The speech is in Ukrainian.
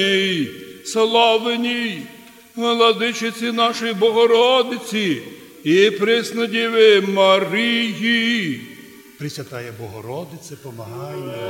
славній владичиці нашої Богородиці і Преснодіви Марії. Пресвятая Богородице, помагай нам.